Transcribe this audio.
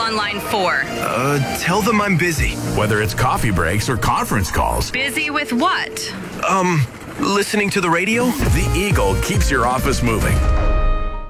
line for? Tell them I'm busy. Whether it's coffee breaks or conference calls. Busy with what? Listening to the radio? The Eagle keeps your office moving.